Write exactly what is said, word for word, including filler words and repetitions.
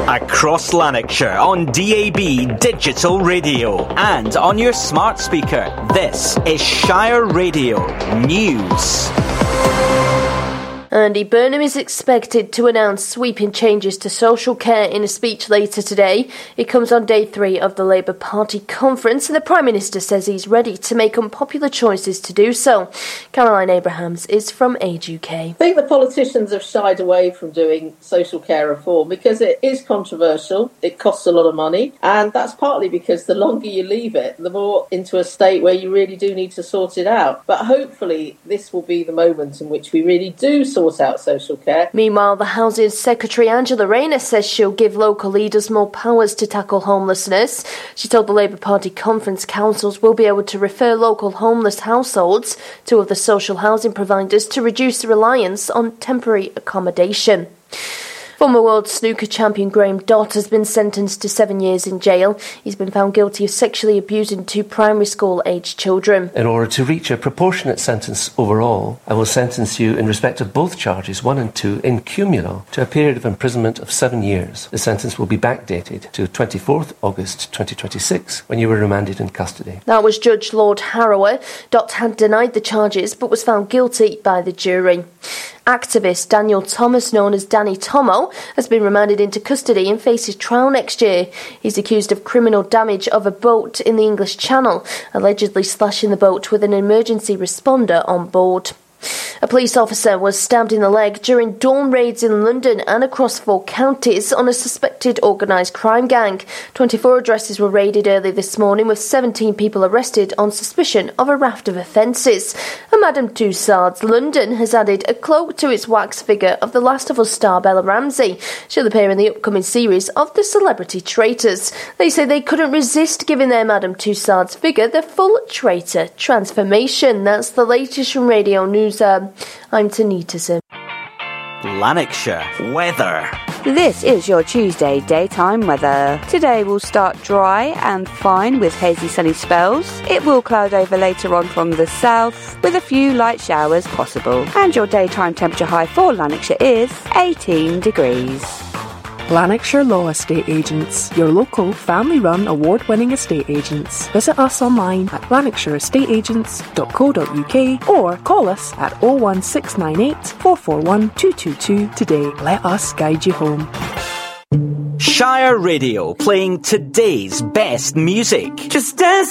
Across Lanarkshire on D A B Digital Radio and on your smart speaker. This is Shire Radio News. Andy Burnham is expected to announce sweeping changes to social care in a speech later today. It comes on day three of the Labour Party conference, and the Prime Minister says he's ready to make unpopular choices to do so. Caroline Abrahams is from Age U K. I think the politicians have shied away from doing social care reform because it is controversial, it costs a lot of money, and that's partly because the longer you leave it, the more into a state where you really do need to sort it out. But hopefully this will be the moment in which we really do sort sort out social care. Meanwhile, the Housing Secretary Angela Rayner says she'll give local leaders more powers to tackle homelessness. She told the Labour Party conference councils will be able to refer local homeless households to other social housing providers to reduce the reliance on temporary accommodation. Former world snooker champion Graham Dott has been sentenced to seven years in jail. He's been found guilty of sexually abusing two primary school-aged children. In order to reach a proportionate sentence overall, I will sentence you in respect of both charges, one and two, in cumulo, to a period of imprisonment of seven years. The sentence will be backdated to twenty-fourth August twenty twenty-six, when you were remanded in custody. That was Judge Lord Harrower. Dott had denied the charges, but was found guilty by the jury. Activist Daniel Thomas, known as Danny Tomo, has been remanded into custody and faces trial next year. He's accused of criminal damage of a boat in the English Channel, allegedly slashing the boat with an emergency responder on board. A police officer was stabbed in the leg during dawn raids in London and across four counties on a suspected organised crime gang. twenty-four addresses were raided early this morning, with seventeen people arrested on suspicion of a raft of offences. And Madame Tussauds London has added a cloak to its wax figure of The Last of Us star Bella Ramsey. She'll appear in the upcoming series of The Celebrity Traitors. They say they couldn't resist giving their Madame Tussauds figure the full traitor transformation. That's the latest from Radio News. Um, I'm Tanita Sim. Lanarkshire weather. This is your Tuesday daytime weather. Today will start dry and fine with hazy sunny spells. It will cloud over later on from the south with a few light showers possible. And your daytime temperature high for Lanarkshire is eighteen degrees. Lanarkshire Law Estate Agents, your local family-run award-winning estate agents. Visit us online at lanarkshire estate agents dot co dot uk or call us at oh one six nine eight, four four one, two two two today. Let us guide you home. Shire Radio, playing today's best music. Just dance.